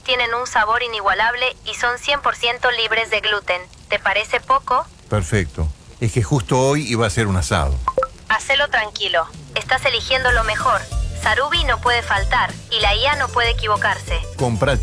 tienen un sabor inigualable y son 100% libres de gluten. ¿Te parece poco? Perfecto. Es que justo hoy iba a ser un asado. Hacelo tranquilo. Estás eligiendo lo mejor. Sarubi no puede faltar y la IA no puede equivocarse. Comprá